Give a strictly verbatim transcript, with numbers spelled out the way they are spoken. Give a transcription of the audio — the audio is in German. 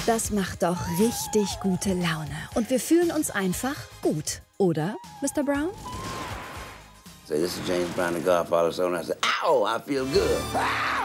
Das macht doch richtig gute Laune. Und wir fühlen uns einfach gut, oder, Mister Brown? So this is James Brown, the Godfather, so and I said, ow, I feel good. Ah!